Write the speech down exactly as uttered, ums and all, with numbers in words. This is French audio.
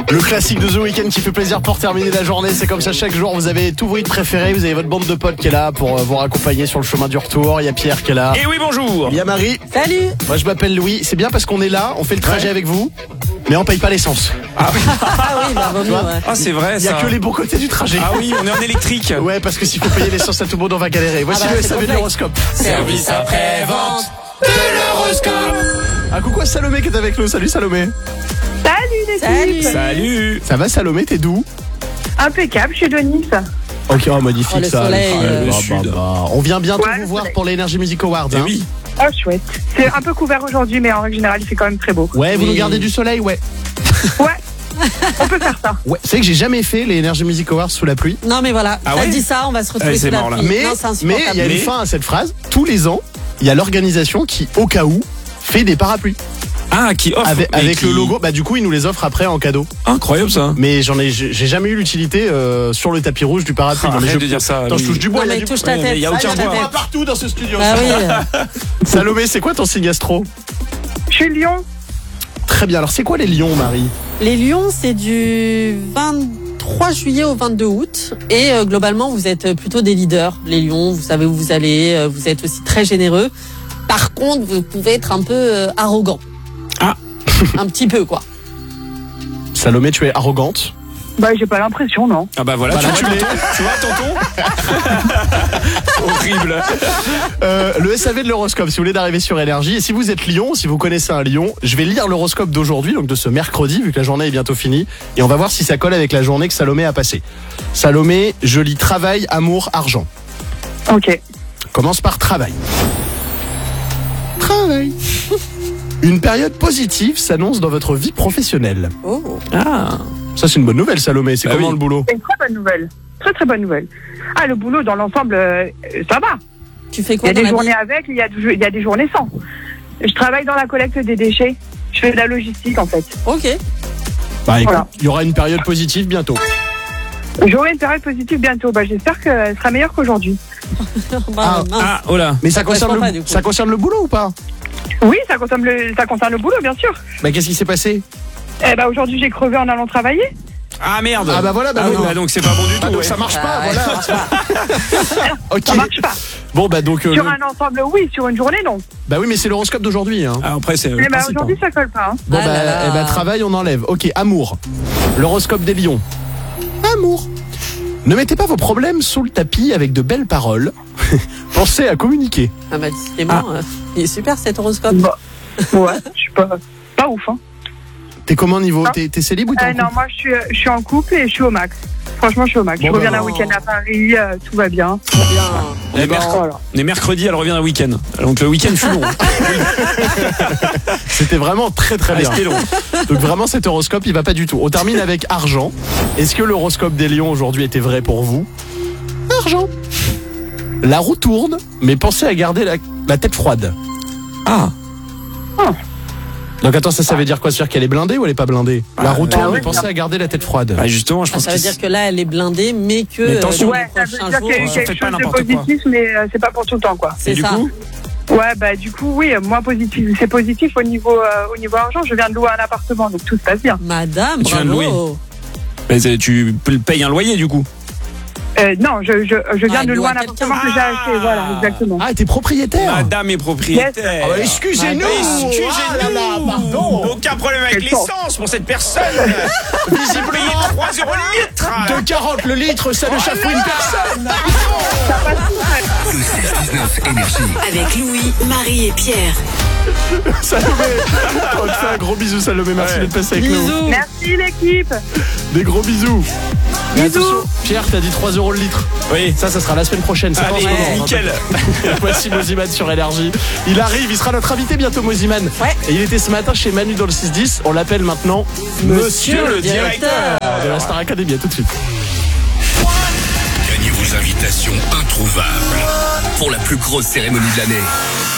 Le classique de The Weeknd qui fait plaisir pour terminer la journée. C'est comme ça chaque jour. Vous avez tout vos hits préférés. Vous avez votre bande de potes qui est là pour vous raccompagner sur le chemin du retour. Il y a Pierre qui est là. Et oui, bonjour. Il y a Marie. Salut. Moi je m'appelle Louis. C'est bien parce qu'on est là. On fait le trajet ouais. avec vous. Mais on paye pas l'essence. Ah oui, ah oui bah vaut mieux, ouais. Ah c'est vrai ça. Il y a que les bons côtés du trajet. Ah oui, on est en électrique. Ouais, parce que s'il faut payer l'essence à tout le monde, on va galérer. Voici ah bah, le S A V de l'horoscope. Service après-vente de l'horoscope. Ah coucou à Salomé qui est avec nous. Salut Salomé. Salut les Salut. Salut. Ça va Salomé, t'es d'où? Impeccable, je suis de Nice. Ok, oh, magnifique oh, le ça. soleil, Ah, euh, bah, bah, bah. On vient bientôt ouais, vous voir pour les Energy Music Awards. Eh hein. oui. Oh chouette. C'est un peu couvert aujourd'hui, mais en règle générale, il fait quand même très beau. Ouais, vous oui. nous gardez du soleil, ouais. Ouais. On peut faire ça. Ouais, c'est que j'ai jamais fait les Energy Music Awards sous la pluie. Non mais voilà, Ah elle ouais dit ça, on va se retrouver Ouais, c'est sous la mort, là. pluie. Mais Non, c'est mais insupportable. il y a une Mais- fin à cette phrase. Tous les ans, il y a l'organisation qui, au cas où, fait des parapluies Ah, qui offre. avec, mais avec qui- le logo. Bah du coup, ils nous les offrent après en cadeau. Incroyable ça. Mais j'en ai, j'ai j'ai jamais eu l'utilité euh, sur le tapis rouge du parapluie. Ah, Non, mais arrête je- de dire ça. Attends, je Louis. touche du bois. Non il y a mais du- touche ta Ouais, mais tête. il y a touche aucun ta bois. tête. partout dans ce studio. Bah oui. Salomé, c'est quoi ton signe astro? Je suis Lyon. Très bien. Alors c'est quoi les lions, Marie? Les lions, c'est du vingt-trois juillet au vingt-deux août. Et euh, globalement, vous êtes plutôt des leaders. Les lions, vous savez où vous allez. euh, Vous êtes aussi très généreux. Par contre, vous pouvez être un peu euh, arrogant. Ah. Un petit peu, quoi. Salomé, tu es arrogante. Bah, j'ai pas l'impression, non. Ah bah voilà, Voilà, tu, tu vois, l'es. tonton, tu vois tonton. Horrible. Euh, le S A V de l'horoscope, si vous voulez d'arriver sur Énergie. Et si vous êtes lion, si vous connaissez un lion, je vais lire l'horoscope d'aujourd'hui, donc de ce mercredi, vu que la journée est bientôt finie. Et on va voir si ça colle avec la journée que Salomé a passée. Salomé, je lis travail, amour, argent. Ok. Commence par travail. Travail. Une période positive s'annonce dans votre vie professionnelle. Oh. Ah. Ça, c'est une bonne nouvelle, Salomé. C'est Ah comment oui. le boulot? C'est une très bonne nouvelle. Très très bonne nouvelle. Ah, le boulot, dans l'ensemble, euh, ça va. Tu fais Il y quoi a dans des la journées vie? avec, il y a, il y a des journées sans. Je travaille dans la collecte des déchets. Je fais de la logistique, en fait. Ok. Bah, écoute, Voilà. il y aura une période positive bientôt. J'aurai une période positive bientôt. Bah, j'espère qu'elle sera meilleure qu'aujourd'hui. Bah, Ah. mince. Ah, oh là. Mais ça, Ça concerne, correspond le, pas, du coup. ça concerne le boulot ou pas? Oui, ça concerne le, ça concerne le boulot, bien sûr. Bah, qu'est-ce qui s'est passé? Eh bah, aujourd'hui, j'ai crevé en allant travailler. Ah merde. Ah bah voilà, bah Ah oui, oui, non. bah donc c'est pas bon du tout. Ah, donc ouais. ça marche pas, Ah, ouais, voilà. ça marche pas. Ok. Ça marche pas. Bon, bah donc. euh, Sur le- un ensemble, oui. Sur une journée, non. Bah oui, mais c'est l'horoscope d'aujourd'hui. Hein. Ah, après c'est. le Mais bah, principe, aujourd'hui, hein. ça colle pas. Hein. Bon, Ah bah, là là. eh bah, travail, on enlève. Ok, amour. L'horoscope des lions. Amour. Ne mettez pas vos problèmes sous le tapis avec de belles paroles. Pensez à communiquer. Ah bah décidément, euh, il est super cet horoscope. Bah, ouais, je suis pas, pas ouf. Hein. T'es comment niveau? Non. T'es t'es célib ou t'es en Euh, non, couple? moi, je suis, je suis en couple et je suis au max. Franchement, je suis au max. Bon, je bah, reviens d'un non. week-end à Paris, euh, tout va bien. Très bien. Les, merc- Voilà. les mercredis, elle revient un week-end. Donc le week-end fut long. C'était vraiment très très Ah, bien. C'était long. Donc vraiment cet horoscope il va pas du tout. On termine avec argent. Est-ce que l'horoscope des lions aujourd'hui était vrai pour vous? Argent. La roue tourne, mais pensez à garder la, la tête froide. Ah. Donc attends, ça ça veut dire quoi? Ça veut dire qu'elle est blindée ou elle est pas blindée? La roue bah tourne, oui, mais pensez non. à garder la tête froide. Bah justement, je Ah, pense ça que veut dire que là, elle est blindée, mais que Mais attention. euh, Ouais, dans ça les veut prochains dire jours, qu'il y a eu euh, faites quelque pas chose de n'importe quoi. positif, mais euh, c'est pas pour tout le temps, quoi. c'est Et du ça. coup Ouais, bah du coup, oui, moins positif. C'est positif au niveau, euh, au niveau argent. Je viens de louer un appartement, donc tout se passe bien. Madame, Tu viens de bravo. mais c'est- tu payes un loyer du coup. Euh, non, je, je, je viens Ah, de elle louer loue un à appartement quelqu'un. que j'ai acheté. Voilà, exactement. Ah, t'es propriétaire? Madame est propriétaire. Yes. Ah bah, excusez-nous. Madame, excusez-nous. Ah là là, pardon. Aucun problème avec Quel sens. l'essence pour cette personne. Visiblement trois euros le litre. deux quarante le litre, ça ne chafouine une personne. Ça passe tout seul. Le six dix-neuf Énergie. Avec Louis, Marie et Pierre. Salomé, on te fait un gros bisou Salomé, merci Ouais. d'être passé avec nous. Bisous. Merci l'équipe. Des gros bisous. Mais Bisous. attention, Pierre, t'as dit trois euros le litre. Oui. Ça, ça sera la semaine prochaine. C'est pas en ce Allez, moment, hein. nickel. Voici Moziman sur Énergie. Il arrive, il sera notre invité bientôt, Moziman. Ouais. Et il était ce matin chez Manu dans le six dix. On l'appelle maintenant Monsieur le directeur. de la Star Academy. À tout de suite. Gagnez vos invitations introuvables pour la plus grosse cérémonie de l'année.